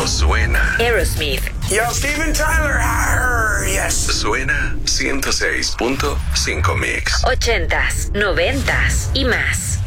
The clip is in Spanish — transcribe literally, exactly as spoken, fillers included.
suena. Aerosmith. Yo, Steven Tyler. Arr, yes. Suena ciento seis punto cinco Mix. Ochentas, noventas y más.